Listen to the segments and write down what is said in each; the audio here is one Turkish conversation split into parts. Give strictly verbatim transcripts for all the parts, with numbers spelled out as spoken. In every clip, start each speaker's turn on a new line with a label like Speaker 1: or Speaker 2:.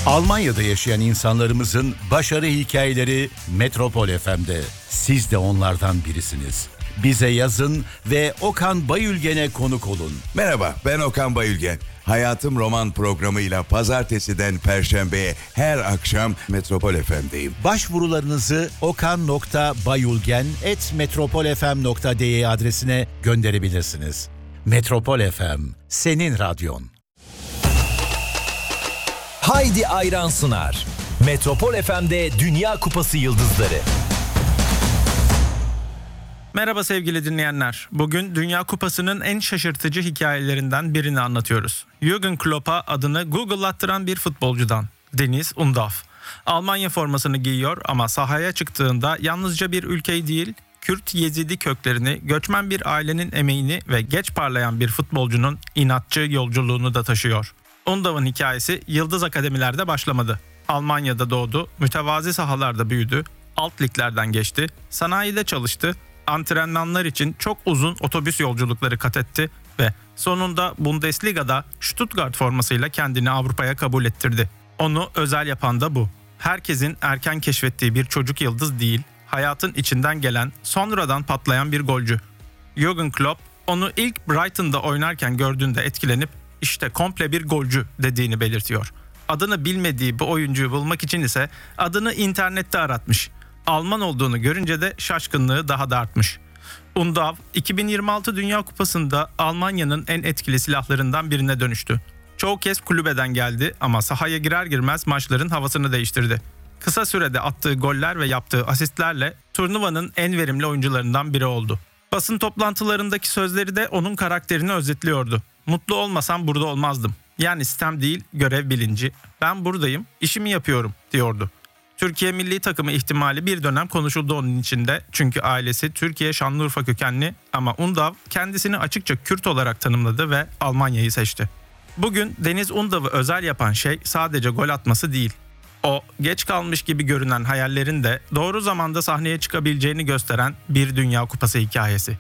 Speaker 1: Almanya'da yaşayan insanlarımızın başarı hikayeleri Metropol F M'de. Siz de onlardan birisiniz. Bize yazın ve Okan Bayülgen'e konuk olun.
Speaker 2: Merhaba, ben Okan Bayülgen. Hayatım Roman programıyla pazartesiden perşembeye her akşam Metropol F M'deyim.
Speaker 1: Başvurularınızı okan nokta bayülgen at metropol f m nokta d e adresine gönderebilirsiniz. Metropol F M, senin radyon.
Speaker 3: Haydi Ayran sunar. Metropol F M'de Dünya Kupası Yıldızları.
Speaker 4: Merhaba sevgili dinleyenler. Bugün Dünya Kupası'nın en şaşırtıcı hikayelerinden birini anlatıyoruz. Jürgen Klopp'a adını Google'lattıran bir futbolcudan. Deniz Undav. Almanya formasını giyiyor ama sahaya çıktığında yalnızca bir ülkeyi değil, Kürt Yezidi köklerini, göçmen bir ailenin emeğini ve geç parlayan bir futbolcunun inatçı yolculuğunu da taşıyor. Undav'ın hikayesi yıldız akademilerde başlamadı. Almanya'da doğdu, mütevazi sahalarda büyüdü, alt liglerden geçti, sanayide çalıştı, antrenmanlar için çok uzun otobüs yolculukları kat etti ve sonunda Bundesliga'da Stuttgart formasıyla kendini Avrupa'ya kabul ettirdi. Onu özel yapan da bu. Herkesin erken keşfettiği bir çocuk yıldız değil, hayatın içinden gelen, sonradan patlayan bir golcü. Jürgen Klopp onu ilk Brighton'da oynarken gördüğünde etkilenip işte komple bir golcü dediğini belirtiyor. Adını bilmediği bu oyuncuyu bulmak için ise adını internette aratmış. Alman olduğunu görünce de şaşkınlığı daha da artmış. Undav, iki bin yirmi altı Dünya Kupası'nda Almanya'nın en etkili silahlarından birine dönüştü. Çoğu kez kulübeden geldi ama sahaya girer girmez maçların havasını değiştirdi. Kısa sürede attığı goller ve yaptığı asistlerle turnuvanın en verimli oyuncularından biri oldu. Basın toplantılarındaki sözleri de onun karakterini özetliyordu. Mutlu olmasam burada olmazdım. Yani sistem değil, görev bilinci. Ben buradayım, işimi yapıyorum diyordu. Türkiye milli takımı ihtimali bir dönem konuşuldu onun içinde. Çünkü ailesi Türkiye Şanlıurfa kökenli ama Undav kendisini açıkça Kürt olarak tanımladı ve Almanya'yı seçti. Bugün Deniz Undav'ı özel yapan şey sadece gol atması değil. O, geç kalmış gibi görünen hayallerin de doğru zamanda sahneye çıkabileceğini gösteren bir Dünya Kupası hikayesi.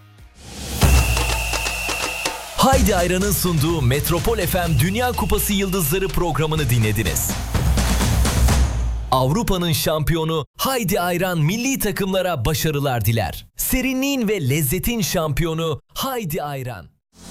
Speaker 3: Haydi Ayran'ın sunduğu Metropol F M Dünya Kupası Yıldızları programını dinlediniz. Avrupa'nın şampiyonu Haydi Ayran milli takımlara başarılar diler. Serinliğin ve lezzetin şampiyonu Haydi Ayran.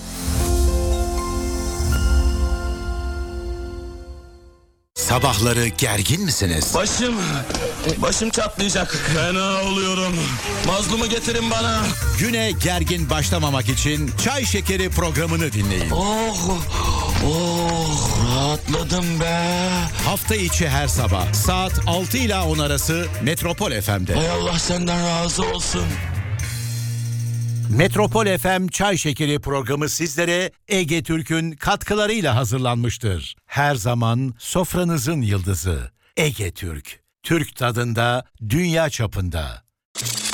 Speaker 1: Sabahları gergin misiniz?
Speaker 5: Başım, başım çatlayacak. Fena oluyorum. Mazlumu getirin bana.
Speaker 1: Güne gergin başlamamak için Çay Şekeri programını dinleyin.
Speaker 5: Oh, oh, rahatladım be.
Speaker 1: Hafta içi her sabah saat altı ile on arası Metropol F M'de.
Speaker 5: Hay Allah senden razı olsun.
Speaker 1: Metropol F M Çay Şekeri programı sizlere Ege Türk'ün katkılarıyla hazırlanmıştır. Her zaman sofranızın yıldızı Ege Türk. Türk tadında, dünya çapında.